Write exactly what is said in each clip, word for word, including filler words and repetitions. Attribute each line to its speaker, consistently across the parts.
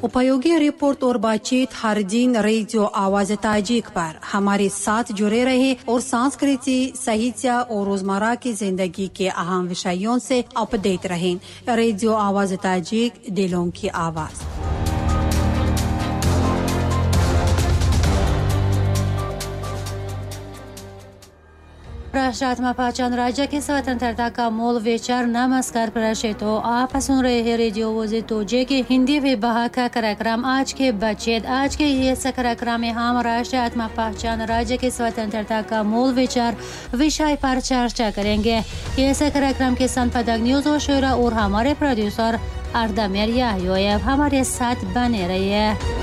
Speaker 1: उपयोगी रिपोर्ट और बातचीत हर दिन रेडियो आवाज ताजिक पर हमारे साथ जुड़े रहे और संस्कृति, साहित्य और रोजमर्रा की जिंदगी के अहम विषयों से अपडेट रहें। रेडियो आवाज ताजिक, दिलों की आवाज।
Speaker 2: राष्ट्रात्मा पहचान राज्य की स्वतंत्रता का मूल विचार नमस्कार प्रशेतो आप सुन रहे हैं रेडियो वोजे तोजे के हिंदी विभाग का कार्यक्रम आज के बच्चे। आज के ये कार्यक्रम में हम राष्ट्रीय आत्मा पहचान राज्य की स्वतंत्रता का मूल विचार विषय पर चर्चा करेंगे। ये कार्यक्रम के संपादक न्यूज और शोरा और हमारे प्रोड्यूसर अर्दमेर याह्योएव हमारे साथ बने रहिए।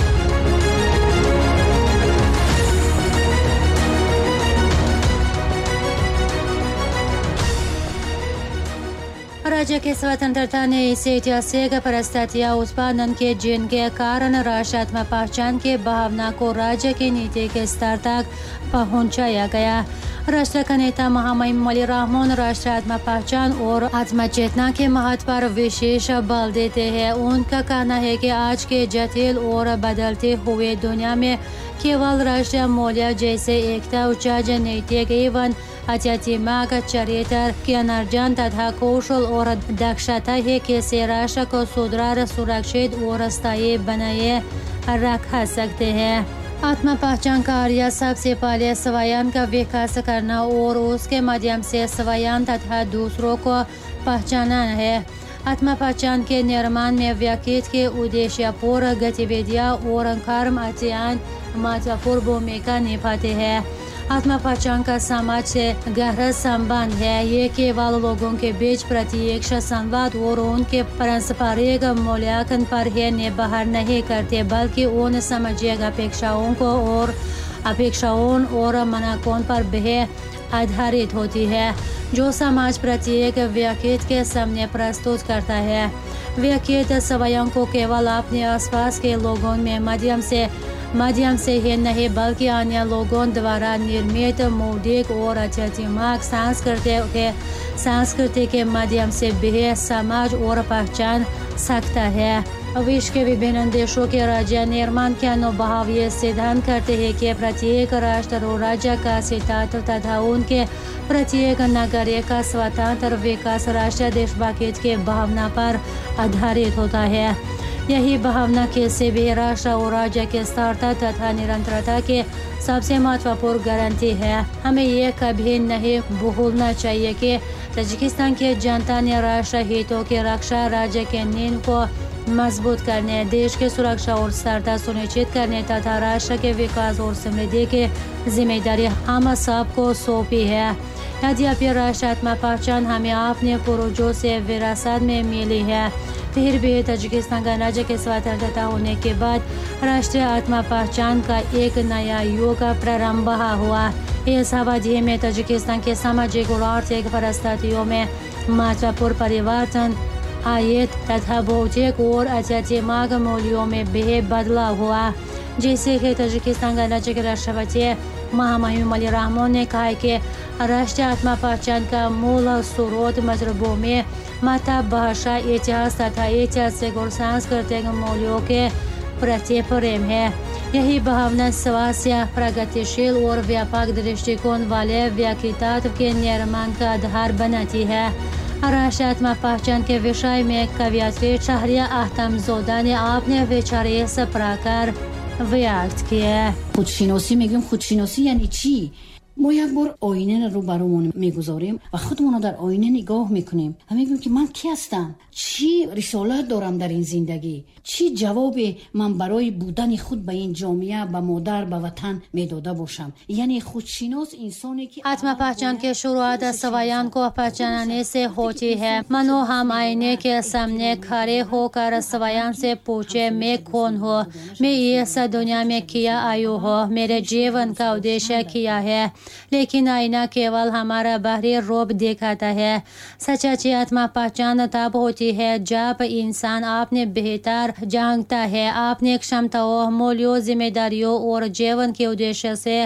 Speaker 2: राज्य की स्वतंत्रता ने इसे ऐतिहासिक परिस्थितियां उत्पादन के जिनके कारण राष्ट्रात्मा पहचान के भावना को राज्य की नीति के स्तर तक पहुंचाया गया। राष्ट्र का नेता महामहिम अली रहमान राष्ट्रात्मा पहचान और आत्मा चेतना के महत्व पर विशेष बल देते हैं। उनका कहना है कि आज के जटिल और बदलते हुए दुनिया में केवल राष्ट्रीय मूल्य जैसे एकता, उच्च नैतिक एवं आध्यात्मिक चरित्र के अनर्जन तथा कौशल और दक्षता है कि राष्ट्र को सुदृढ़, सुरक्षित और स्थायी बनाए रख सकते हैं। आत्मा पहचान कार्य सबसे पहले स्वयं का विकास करना और उसके माध्यम से स्वयं तथा दूसरों को पहचानना है। आत्मा पहचान के निर्माण में व्यक्ति के उद्देश्यपूर्ण गतिविधियां और कर्म अत्यंत महत्वपूर्ण भूमिका निभाते हैं। आत्मा पहचान का समाज से गहरा संबंध है। ये केवल लोगों के बीच प्रत्यक्ष संवाद और उनके पारस्परिक मूल्यांकन पर ही निर्भर नहीं करते, बल्कि उन सामाजिक अपेक्षाओं को और अपेक्षाओं और मानकों पर भी आधारित होती है जो समाज प्रत्येक व्यक्ति के सामने प्रस्तुत करता है। व्यक्ति स्वयं को केवल अपने आसपास के लोगों में माध्यम से माध्यम से ही नहीं बल्कि अन्य लोगों द्वारा निर्मित मौलिक और आध्यात्मिक संस्कृति के संस्कृति के माध्यम से भी समाज और पहचान सकता है। विश्व के विभिन्न देशों के राज्य निर्माण के अनुभव ये सिद्धांत करते हैं कि प्रत्येक राष्ट्र और राज्य का सिद्धांत तथा उनके प्रत्येक नागरिक का स्वतंत्र विकास राष्ट्रीय देशभक्ति के भावना पर आधारित होता है। यही भावना किसी भी राष्ट्र और राज्य के स्थिरता तथा निरंतरता की सबसे महत्वपूर्ण गारंटी है। हमें ये कभी नहीं भूलना चाहिए कि ताजिकिस्तान की जनता ने राष्ट्र हितों की रक्षा, राज्य के नींव को मजबूत करने, देश की सुरक्षा और स्थिरता सुनिश्चित करने तथा राष्ट्र के विकास और समृद्धि की जिम्मेदारी हम सबको सौंपी है। यद्यपि राष्ट्रीय आत्मा पहचान हमें अपने पूर्वजों से विरासत में मिली है, फिर भी ताजिकिस्तान गणराज्य के स्वतंत्रता होने के बाद राष्ट्रीय आत्मा पहचान का एक नया युग प्रारंभ हुआ। इस अवधि में ताजिकिस्तान के सामाजिक और आर्थिक परिस्थितियों में महत्वपूर्ण परिवर्तन आए तथा भौतिक और आध्यात्मिक मूल्यों में भी बदलाव हुआ। जैसे कि ताजिकिस्तान गणराज्य के राष्ट्रपति महामहिम अली रहमान ने कहा कि राष्ट्रीय आत्मा पहचान का मूल स्रोत मातृभूमि, माता भाषा, इतिहास तथा ऐतिहासिक और सांस्कृतिक मूल्यों के प्रति प्रेम है। यही भावना स्वास्थ्य, प्रगतिशील और व्यापक दृष्टिकोण वाले व्यक्तित्व के निर्माण का आधार बनाती है। राष्ट्रीय आत्मा पहचान के विषय में कवियत्री शहरिया आhtamzoda ने अपने विचार इस प्रकार व्यक्त किए।
Speaker 3: خودشیناسی میگیم خودشیناسی یعنی چی؟ ما یک بار آینه رو برامون میگذاریم و خودمون رو در آینه نگاه میکنیم و میگیم که من کی هستم؟ چی رسالت دارم در این زندگی؟ چی جواب من برای بودن خود به این جامعه، به مادر، به وطن میداده باشم؟ یعنی خودشیناس इंसानी की
Speaker 2: आत्मा पहचान के शुरुआत स्वयं को पहचानने से होती है। मनो हम आईने के सामने खड़े होकर स्वयं से पूछे मैं कौन हूँ, मैं इस दुनिया में क्या आयु हूँ, मेरे जीवन का उद्देश्य क्या है। लेकिन आईना केवल हमारा बाहरी रूप दिखाता है। सच्ची आत्मा पहचान तब होती है जब इंसान अपने बेहतर जानता है, अपने क्षमताओं, मूल्यों, जिम्मेदारियों और जीवन के उद्देश्य से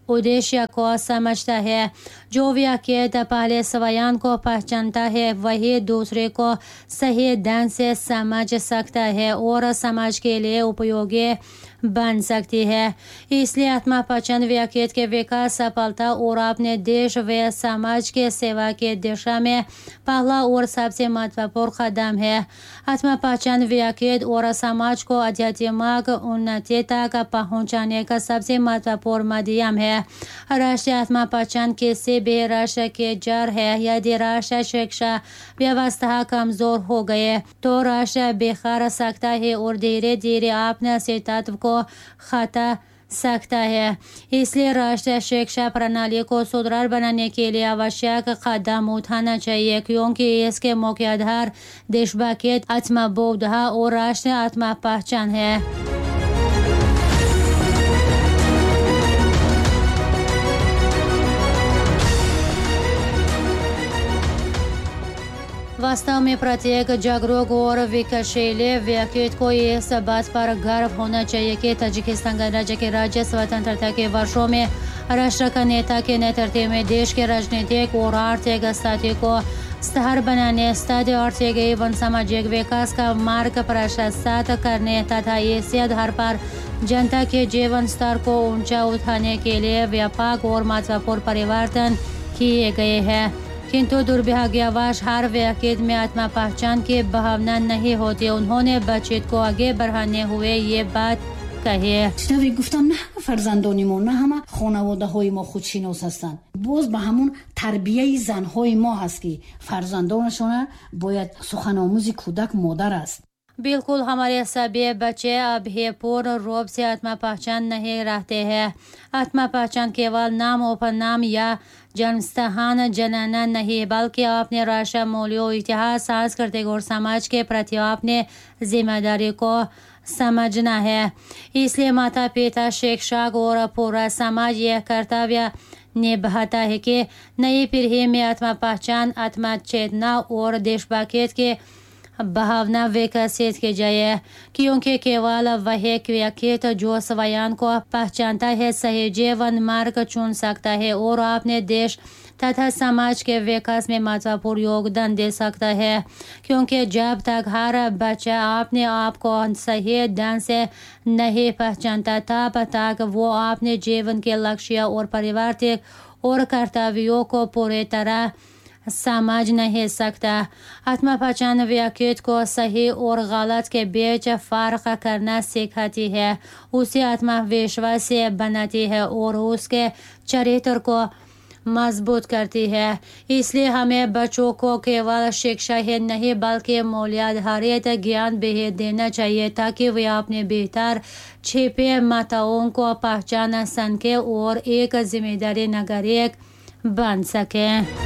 Speaker 2: उद्देश्य को समझता है। जो व्यक्ति पहले स्वयं को पहचानता है वही दूसरे को सही ढंग से समझ सकता है और समाज के लिए उपयोगी बन सकती है। इसलिए आत्मा पहचान व्यक्ति के विकास, सफलता और अपने देश व समाज के सेवा के दिशा में पहला और सबसे महत्वपूर्ण कदम है। आत्मा पहचान व्यक्ति और समाज को आध्यात्मिक उन्नति तक पहुंचाने का सबसे महत्वपूर्ण माध्यम है। राष्ट्रीय आत्मा पहचान किसी भी राष्ट्र की जड़ है। यदि राष्ट्र शिक्षा व्यवस्था कमजोर हो गए तो राष्ट्र बिखर सकता है और धीरे धीरे अपने अस्तित्व को खता सकता है। इसलिए राष्ट्रीय शिक्षा प्रणाली को सुदृढ़ बनाने के लिए आवश्यक कदम उठाना चाहिए, क्योंकि इसके मुख्य आधार देशभक्ति, आत्मबोध और राष्ट्रीय आत्मा पहचान है। वास्तव में प्रत्येक जागरूक और विकासशील व्यक्ति को इस बात पर गर्व होना चाहिए कि ताजिकिस्तान गणराज्य के राज्य स्वतंत्रता के वर्षों में राष्ट्र का नेता के नेतृत्व में देश के राजनीतिक और आर्थिक स्थिति को स्थिर बनाने, स्थायी आर्थिक एवं सामाजिक विकास का मार्ग प्रशस्त करने तथा इसी आधार पर जनता के जीवन स्तर को ऊंचा उठाने के लिए व्यापक और महत्वपूर्ण परिवर्तन किए गए हैं। किंतु दुर्भाग्यवश हर व्यक्ति में आत्मा पहचान की भावना नहीं होती। उन्होंने बचत को आगे बढ़ाने हुए ये बात कही।
Speaker 3: چطوری گفتم نه فرزندانیمون نه همه خانواده های ما خودشناس هستند. باز به همون تربیه زنهای ما هست که فرزندانشون باید سخن آموز کودک مادر است.
Speaker 2: बिल्कुल हमारे सभी बच्चे अभी पूर्ण रूप से आत्मा पहचान नहीं रहते हैं। आत्मा पहचान केवल नाम, उपनाम या जन्मस्थान जनना नहीं, बल्कि अपने राष्ट्र मूल्यों, इतिहास, सांस्कृतिक और समाज के प्रति अपने जिम्मेदारी को समझना है। इसलिए माता पिता, शिक्षक और पूरा समाज यह कर्तव्य निभाता है कि नई पीढ़ी में आत्मा पहचान, आत्मा चेतना और देशभक्ति के भावना विकसित की जाए, क्योंकि केवल वही व्यक्ति जो स्वयं को पहचानता है सही जीवन मार्ग चुन सकता है और अपने देश तथा समाज के विकास में महत्वपूर्ण योगदान दे सकता है। क्योंकि जब तक हर बच्चा अपने आप को सही ढंग से नहीं पहचानता तब तक वो अपने जीवन के लक्ष्य और पारिवारिक और कर्तव्यों को पूरी तरह समझ नहीं सकता। आत्मा पहचान व्यक्ति को सही और गलत के बीच फर्क करना सिखाती है, उसे आत्मविश्वासी बनाती है और उसके चरित्र को मजबूत करती है। इसलिए हमें बच्चों को केवल शिक्षा ही नहीं बल्कि मूल्याधारित ज्ञान भी देना चाहिए, ताकि वे अपने भीतर छिपे महत्वों को पहचान सकें और एक जिम्मेदारी नागरिक बन सकें।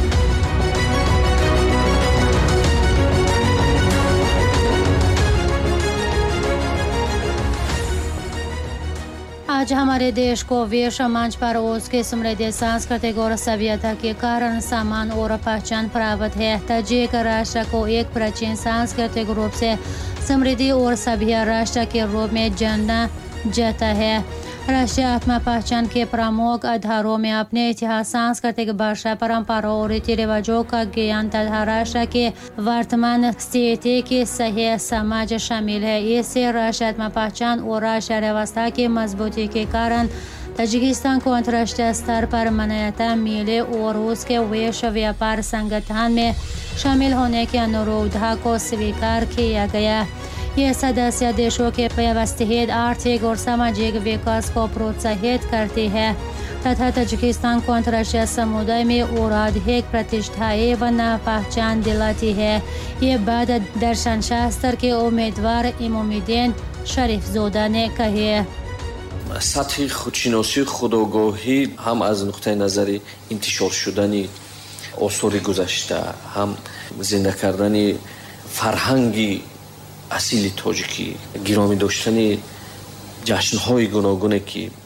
Speaker 2: आज हमारे देश को विश्व मंच पर उसके समृद्ध सांस्कृतिक और सभ्यता के कारण सम्मान और पहचान प्राप्त है। ताजिक राष्ट्र को एक प्राचीन सांस्कृतिक रूप से समृद्धि और सभ्य राष्ट्र के रूप में जाना जाता है। राष्ट्रीय आत्मा पहचान के प्रमुख आधारों में अपने इतिहास, सांस्कृतिक भाषा, परंपराओं और रीति रिवाजों का ज्ञान तथा राष्ट्र के वर्तमान स्थिति की सही समझ शामिल है। इससे राष्ट्रीय आत्मा पहचान और राष्ट्रीय व्यवस्था की मजबूती के कारण ताजिकिस्तान को अंतर्राष्ट्रीय स्तर पर मान्यता मिले और उसके विश्व व्यापार संगठन में शामिल होने के अनुरोध को स्वीकार किया गया। ये सदस्य देशों के व्यवस्थित आर्थिक और सामाजिक विकास को प्रोत्साहित करती है तथा ताजिकिस्तान को अंतर्राष्ट्रीय समुदाय में और अधिक प्रतिष्ठा एवं पहचान दिलाती है। ये बात दर्शन शास्त्र के उम्मीदवार इमामुद्दीन शरीफज़ोदा ने कही है।
Speaker 4: سطح خودشناسی خودآگاهی هم از نقطه نظر انتشار شدن آثار گذشته، هم زنده کردن فرهنگی اصیل تاجیکی، گرامی داشتن جشن‌های گوناگونی که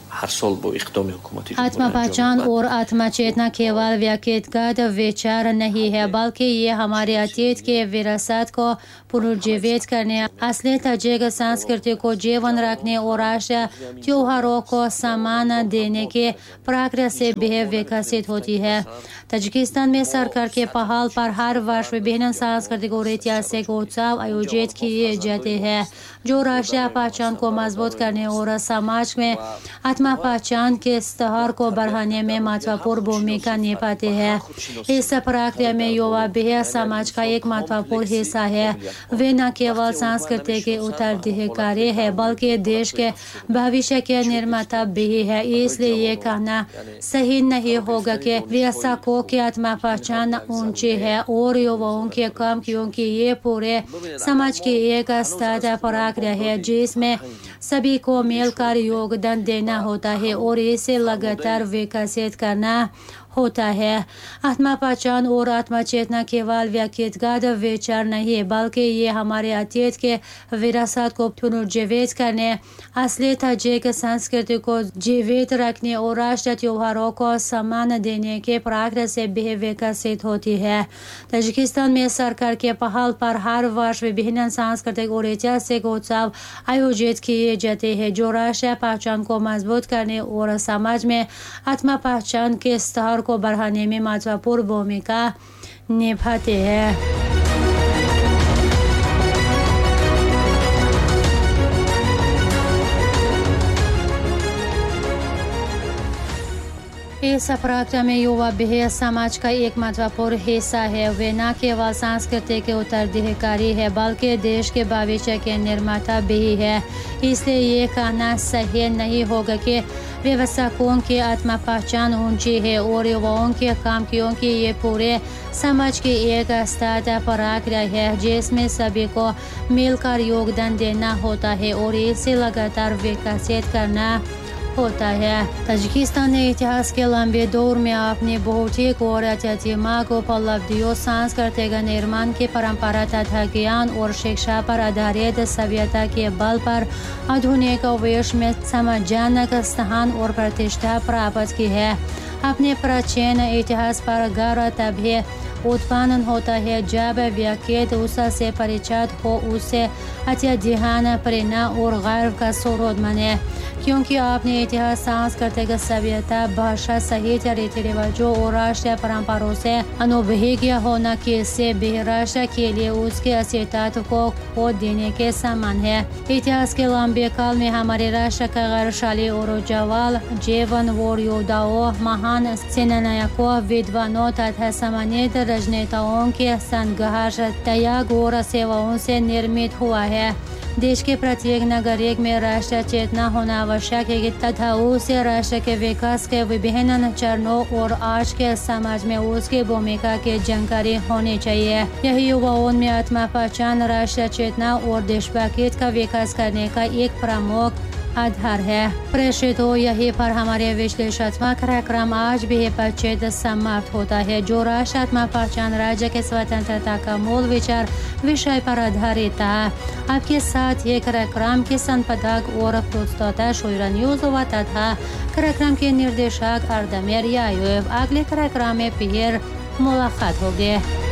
Speaker 4: هر سال با اقدام حکومت
Speaker 2: आत्मा पहचान और आत्मा चेतना केवल व्यक्तिगत विचार नहीं है बल्कि ये हमारे अतीत के विरासत को पुनर्जीवित करने, असली ताजिक संस्कृति को जीवन रखने और राष्ट्रीय त्योहारों को सम्मान देने के प्रक्रिया से भी विकसित होती है। ताजिकिस्तान में सरकार के पहल पर हर वर्ष विभिन्न सांस्कृतिक और ऐतिहासिक उत्सव आयोजित किए जाते हैं जो राष्ट्रीय पहचान को मजबूत करने और समाज में आत्मा पहचान के स्तर को बढ़ाने में महत्वपूर्ण भूमिका निभाते हैं। इस प्रक्रिया में युवा भी समाज का एक महत्वपूर्ण हिस्सा है। वे न केवल संस्कृति के उत्तराधिकारी है बल्कि देश के भविष्य के निर्माता भी है। इसलिए ये कहना सही नहीं होगा कि वयस्कों की आत्मा पहचान ऊंची है और युवाओं के कम, क्योंकि ये पूरे समाज की एक स्तर प्रक्रिया है जिसमें सभी को मिलकर योगदान देना होता है और इसे लगातार विकसित करना होता है। आत्मा पहचान और आत्मा चेतना केवल व्यक्तिगत विचार नहीं बल्कि ये हमारे अतीत के विरासत को पुनर्जीवित करने, असली ताजिक संस्कृति को जीवित रखने और राष्ट्रीय त्योहारों को सम्मान देने के प्रक्रिया से भी विकसित होती है। ताजिकिस्तान में सरकार के पहल पर हर वर्ष विभिन्न सांस्कृतिक और ऐतिहासिक उत्सव आयोजित किए जाते हैं जो राष्ट्रीय पहचान को मजबूत करने और समाज में आत्मा पहचान के स्तर को बढ़ाने में महत्वपूर्ण भूमिका निभाते हैं। इस प्रक्रिया में युवा भी समाज का एक महत्वपूर्ण हिस्सा है। वे न केवल संस्कृति के उत्तराधिकारी है बल्कि देश के भविष्य के निर्माता भी है। इसलिए ये कहना सही नहीं होगा कि व्यवसायों की आत्मा पहचान ऊंची है और युवाओं के काम, क्योंकि ये पूरे समाज की एक स्तर प्रक्रिया है जिसमें सभी को मिलकर योगदान देना होता है और इसे लगातार विकसित करना होता है। ताजिकिस्तान ने इतिहास के लंबे दौर में अपनी भौतिक और आध्यात्मिक उपलब्धियों, सांस्कृतिक निर्माण की परंपरा तथा ज्ञान और शिक्षा पर आधारित सभ्यता के बल पर आधुनिक विश्व में सम्मानजनक स्थान और प्रतिष्ठा प्राप्त की है। अपने प्राचीन इतिहास पर गर्व तभी उत्पन्न होता है जब व्यक्ति उससे परिचित हो, उससे अत्यधिक प्रेरणा और गर्व का स्रोत बने, क्योंकि अपने इतिहास, सांस्कृतिक सभ्यता, भाषा, साहित्य, रीति रिवाजों और राष्ट्रीय परंपराओं से अनुभवज्ञ होना किसी भी राष्ट्र के लिए उसके अस्तित्व को खो देने के समान है। इतिहास के लंबे काल में हमारे राष्ट्र का गौरवशाली और उज्ज्वल जीवन और योद्धाओं, महान सेनानायकों, विद्वानों तथा सम्मानित राजनेताओं के संघर्ष, त्याग और सेवाओं से निर्मित हुआ है। देश के प्रत्येक नागरिक में राष्ट्रीय चेतना होना आवश्यक है तथा उसे राष्ट्र के विकास के विभिन्न चरणों और आज के समाज में उसकी भूमिका की जानकारी होनी चाहिए। यही युवाओं में आत्मा पहचान, राष्ट्रीय चेतना और देशभक्ति का विकास करने का एक प्रमुख आधार है। प्रेषित हो यही पर हमारे विश्लेषणात्मक कार्यक्रम आज भी बातचीत समाप्त होता है जो राष्ट्र आत्मा पहचान, राज्य के स्वतंत्रता का मूल विचार विषय पर आधारित था। आपके साथ ये कार्यक्रम के संपादक और प्रस्तुता शोयरा न्यूज हुआ तथा कार्यक्रम के निर्देशक अर्दमेर यायूब। अगले कार्यक्रम में फिर मुलाकात होगी।